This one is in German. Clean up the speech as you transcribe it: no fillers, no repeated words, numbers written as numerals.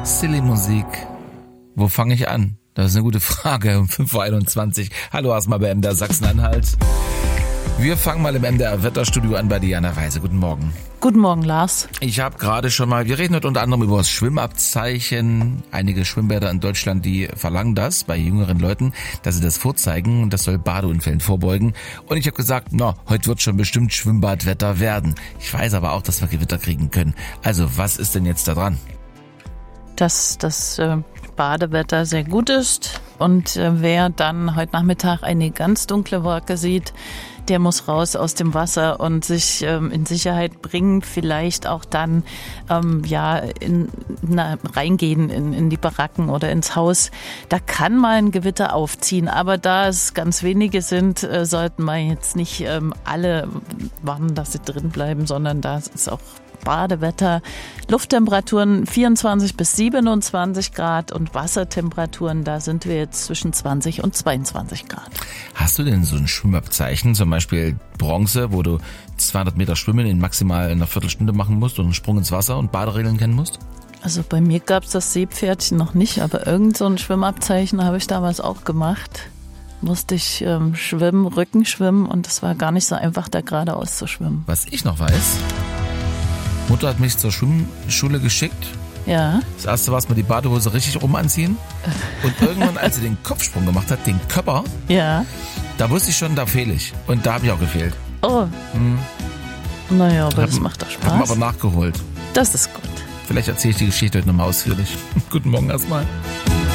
Silly Musik. Wo fange ich an? Das ist eine gute Frage um 5.21 Uhr. Hallo erstmal bei MDR Sachsen-Anhalt. Wir fangen mal im MDR Wetterstudio an bei Diana Weise. Guten Morgen. Guten Morgen, Lars. Ich habe gerade schon mal, wir reden heute unter anderem über das Schwimmabzeichen. Einige Schwimmbäder in Deutschland, die verlangen das bei jüngeren Leuten, dass sie das vorzeigen und das soll Badeunfällen vorbeugen. Und ich habe gesagt, heute wird schon bestimmt Schwimmbadwetter werden. Ich weiß aber auch, dass wir Gewitter kriegen können. Also, was ist denn jetzt da dran? Dass das Badewetter sehr gut ist und wer dann heute Nachmittag eine ganz dunkle Wolke sieht, der muss raus aus dem Wasser und sich in Sicherheit bringen, vielleicht auch dann reingehen in die Baracken oder ins Haus. Da kann mal ein Gewitter aufziehen, aber da es ganz wenige sind, sollten wir jetzt nicht alle warnen, dass sie drin bleiben, sondern da ist auch Badewetter, Lufttemperaturen 24 bis 27 Grad und Wassertemperaturen, da sind wir jetzt zwischen 20 und 22 Grad. Hast du denn so ein Schwimmabzeichen, zum Beispiel Bronze, wo du 200 Meter Schwimmen in maximal einer Viertelstunde machen musst und einen Sprung ins Wasser und Baderegeln kennen musst? Also bei mir gab es das Seepferdchen noch nicht, aber irgend so ein Schwimmabzeichen habe ich damals auch gemacht. Musste ich schwimmen, Rückenschwimmen und es war gar nicht so einfach, da geradeaus zu schwimmen. Was ich noch weiß, Mutter hat mich zur Schwimmschule geschickt. Ja. Das erste war es mal die Badehose richtig rum anziehen. Und irgendwann, als sie den Kopfsprung gemacht hat, den Körper, ja, da wusste ich schon, da fehle ich. Und da habe ich auch gefehlt. Oh. Naja, aber das macht doch Spaß. Haben aber nachgeholt. Das ist gut. Vielleicht erzähle ich die Geschichte heute nochmal ausführlich. Guten Morgen erstmal.